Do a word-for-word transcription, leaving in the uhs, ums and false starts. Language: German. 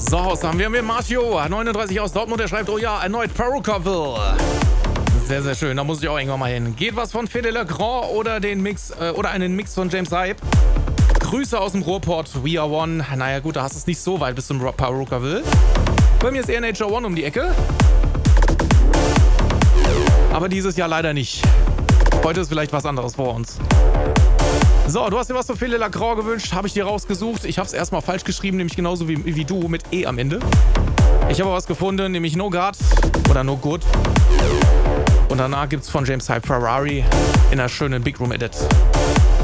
So, was haben wir mit Marcio? neununddreißig aus Dortmund, der schreibt, oh ja, erneut Perucaville. Sehr, sehr schön, da muss ich auch irgendwann mal hin. Geht was von Fede Le Grand oder den Mix, äh, oder einen Mix von James Hype? Grüße aus dem Ruhrport, We Are One. Naja gut, da hast du es nicht so weit bis zum Perucaville. Bei mir ist eher Nature One um die Ecke. Aber dieses Jahr leider nicht. Heute ist vielleicht was anderes vor uns. So, du hast dir was von Fede Le Grand gewünscht, habe ich dir rausgesucht. Ich habe es erstmal falsch geschrieben, nämlich genauso wie, wie du, mit E am Ende. Ich habe was gefunden, nämlich No God oder No Good. Und danach gibt es von James Hype Ferrari in einer schönen Big Room Edit.